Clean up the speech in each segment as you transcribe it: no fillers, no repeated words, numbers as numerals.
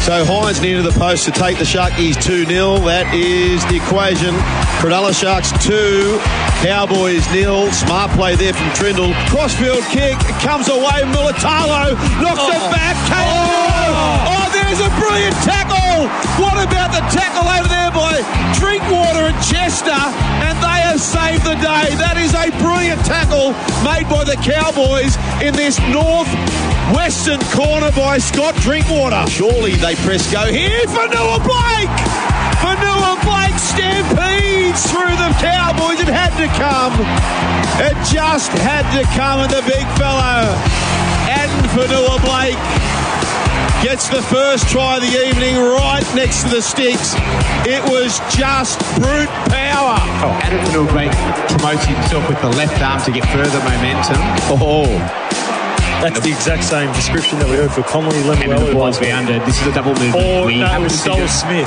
So Hines near to the post to take the Sharkies 2-0. That is the equation. Cronulla Sharks 2, Cowboys 0. Smart play there from Trindle. Crossfield kick comes away. Mulatalo knocks it back. Oh, there's a brilliant tackle. What about the tackle over there by Drinkwater and Chester? And they have saved the day. That is a brilliant tackle made by the Cowboys in this north-western corner by Scott Drinkwater. Surely they press go here for Noah Blake. Vanilla Blake stampedes through the Cowboys. It had to come. It just had to come. And the big fellow, Aden Vanilla Blake, gets the first try of the evening right next to the sticks. It was just brute power. Aden Vanilla Blake promotes himself with the left arm to get further momentum. That's the exact same description that we heard for Connolly Lemuelu. And the ball's bounded. This is a double movement. It was Sol Smith.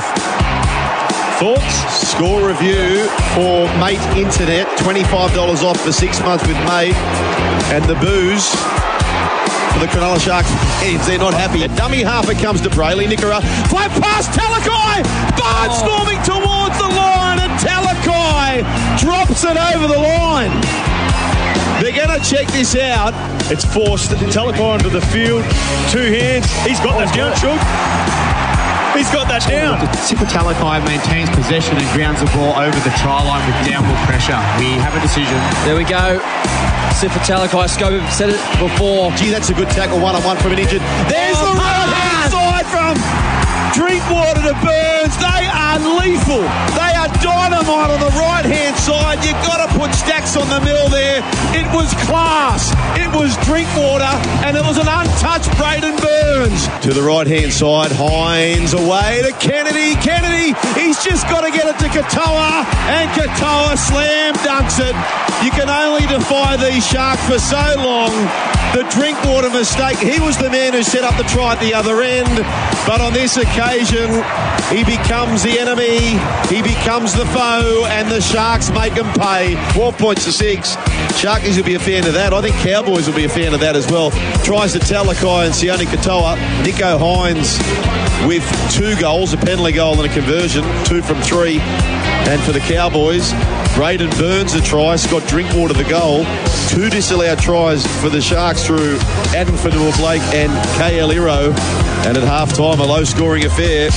Thoughts? Score review for Mate Internet. $25 off for 6 months with Mate. And the booze for the Cronulla Sharks. They're not happy. A dummy half, it comes to Brayley. Nickera. Flat past Talakai. Barnes storming towards the line. And Talakai drops it over the line. They're going to check this out. It's forced. Talakai onto the field. 2 hands. He's got that down, Shug. He's got that down. Sifa Talakai maintains possession and grounds the ball over the try line with downward pressure. We have a decision. There we go. Sifa Talakai, Scope said it before. Gee, that's a good tackle, one-on-one from an injured. There's the right-hand side from Drinkwater to Burns. They are lethal. They are dynamite on the right-hand side. You've got to put stacks on the middle there. It was class. It was Drinkwater, and it was an untouched Braden Burns. To the right-hand side, Hines away to Kennedy. Kennedy, he's just got to get it to Katoa, and Katoa slam dunks it. You can only defy these Sharks for so long. The Drinkwater mistake, he was the man who set up the try at the other end, but on this occasion, he becomes the enemy, he becomes the foe, and the Sharks make him pay. 12 points to 6. Sharkies will be a fan of that. I think Cowboys will be a fan of that as well. Tries to Talakai and Sione Katoa. Nico Hines with 2 goals, a penalty goal and a conversion, 2 from 3. And for the Cowboys, Braden Burns a try, Scott Drinkwater the goal. 2 disallowed tries for the Sharks through Aden Vanilla-Blake and KL Iro. And at half-time, a low-scoring affair.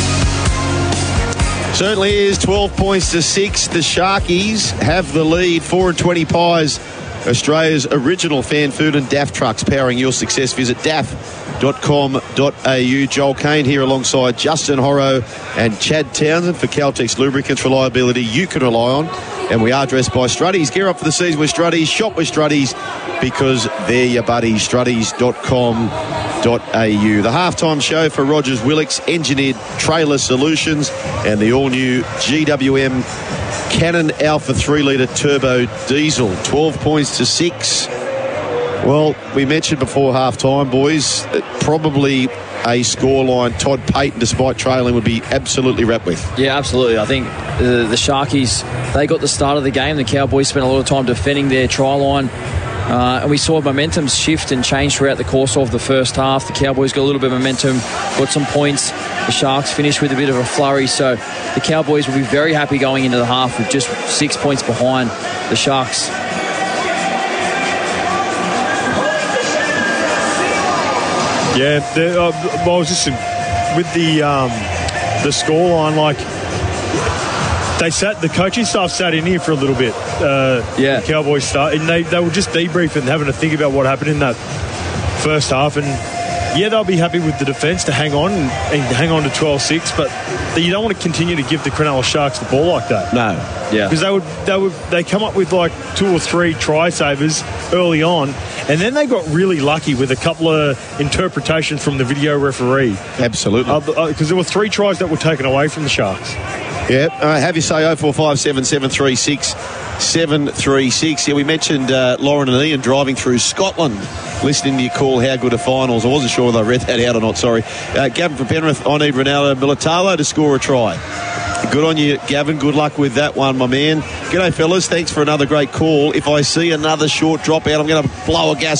Certainly is 12 points to 6. The Sharkies have the lead. 420 Pies, Australia's original fan food, and DAF Trucks powering your success. Visit daff.com.au. Joel Kane here alongside Justin Horrow and Chad Townsend for Caltex Lubricants, reliability you can rely on. And we are dressed by Struddies. Gear up for the season with Struddies. Shop with Struddies because they're your buddies. Struddies.com.au. The halftime show for Rogers Willicks Engineered Trailer Solutions and the all-new GWM Cannon Alpha 3-litre turbo diesel. 12 points to 6. Well, we mentioned before half-time, boys, that probably a scoreline Todd Payton, despite trailing, would be absolutely wrapped with. Yeah, absolutely. I think the Sharkies, they got the start of the game. The Cowboys spent a lot of time defending their try line. And we saw momentum shift and change throughout the course of the first half. The Cowboys got a little bit of momentum, got some points. The Sharks finished with a bit of a flurry. So the Cowboys will be very happy going into the half with just 6 points behind the Sharks. Yeah, I was just with the scoreline, like the coaching staff sat in here for a little bit. The Cowboys start, and they were just debriefing, having to think about what happened in that first half, and they'll be happy with the defence to hang on and hang on to 12-6, but you don't want to continue to give the Cronulla Sharks the ball like that. No, because they come up with like 2 or 3 try savers early on, and then they got really lucky with a couple of interpretations from the video referee. Absolutely, because there were 3 tries that were taken away from the Sharks. Yeah, have you say 0457 736 736. Yeah, we mentioned Lauren and Ian driving through Scotland, listening to your call, how good are finals. I wasn't sure whether I read that out or not, sorry. Gavin from Penrith, I need Ronaldo Mulatalo to score a try. Good on you, Gavin. Good luck with that one, my man. G'day, fellas. Thanks for another great call. If I see another short dropout, I'm going to blow a gas